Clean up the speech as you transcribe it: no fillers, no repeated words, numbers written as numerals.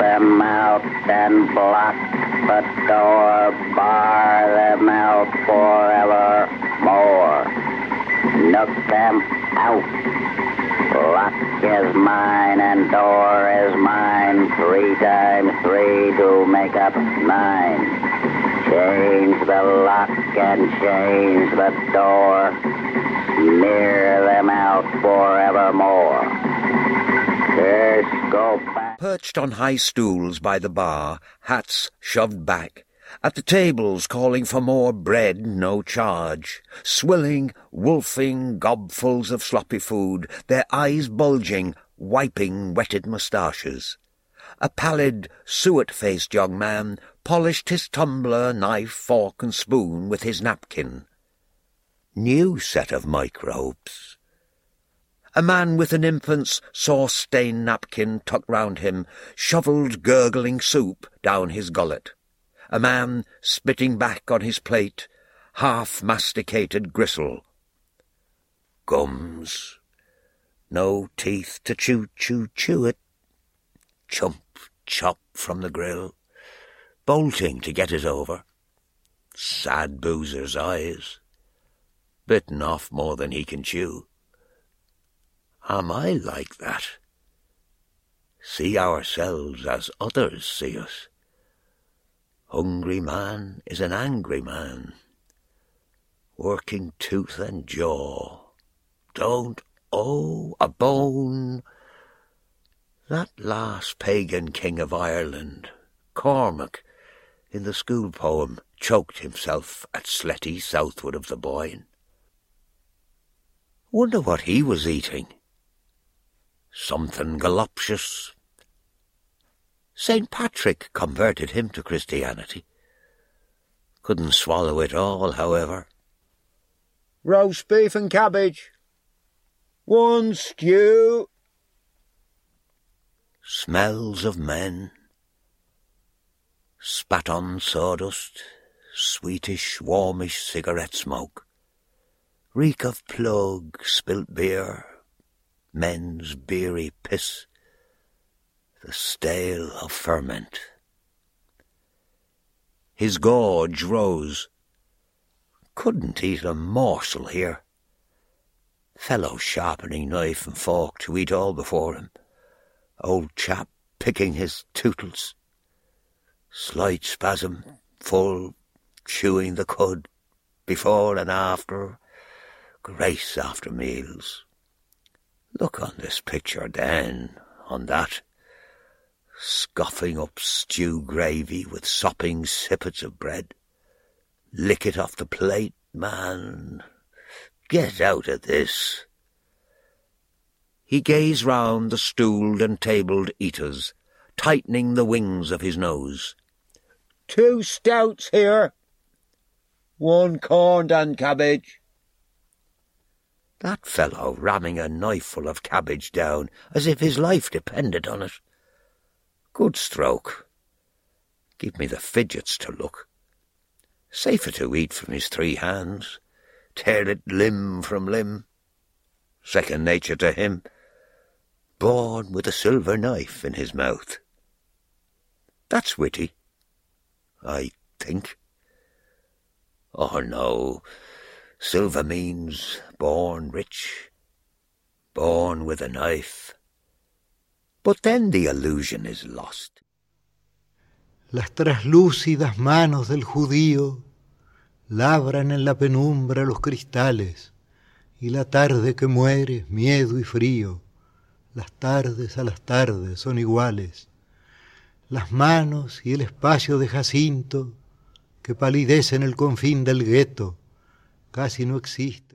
them out and block the door, bar them out forevermore. Knock them out. Lock is mine and door is mine. 3 times 3 to make up 9. Change the lock and change the door. Smear them out forevermore. Curse go back. Perched on high stools by the bar, hats shoved back, at the tables calling for more bread, no charge, swilling, wolfing gobfuls of sloppy food, their eyes bulging, wiping wetted moustaches. A pallid, suet-faced young man polished his tumbler, knife, fork and spoon with his napkin. New set of microbes. A man with an infant's sauce-stained napkin tucked round him shovelled gurgling soup down his gullet. A man spitting back on his plate half-masticated gristle. Gums. No teeth to chew it. Chump, chop from the grill. Bolting to get it over. Sad boozer's eyes. Bitten off more than he can chew. Am I like that? See ourselves as others see us. Hungry man is an angry man, working tooth and jaw. Don't owe a bone. That last pagan king of Ireland, Cormac, in the school poem, choked himself at Sletty southward of the Boyne. Wonder what he was eating. Something galoptious. St. Patrick converted him to Christianity. Couldn't swallow it all, however. Roast beef and cabbage. 1 stew. Smells of men. Spat-on sawdust, sweetish, warmish cigarette smoke. Reek of plug, spilt beer, men's beery piss, the stale of ferment. His gorge rose. Couldn't eat a morsel here. Fellow sharpening knife and fork to eat all before him. Old chap picking his tootles. Slight spasm, full, chewing the cud, before and after, grace after meals. Look on this picture then, on that, scoffing up stew gravy with sopping sippets of bread. Lick it off the plate, man. Get out of this. He gazed round the stooled and tabled eaters, tightening the wings of his nose. 2 stouts here. 1 corned and cabbage. That fellow ramming a knifeful of cabbage down as if his life depended on it. Good stroke. Give me the fidgets to look. Safer to eat from his 3 hands. Tear it limb from limb. Second nature to him. Born with a silver knife in his mouth. That's witty, I think. Oh no, silver means born rich, born with a knife. But then the illusion is lost. Las traslúcidas manos del judío labran en la penumbra los cristales, y la tarde que muere, miedo y frío, las tardes a las tardes son iguales. Las manos y el espacio de Jacinto, que palidece en el confín del gueto, casi no existen.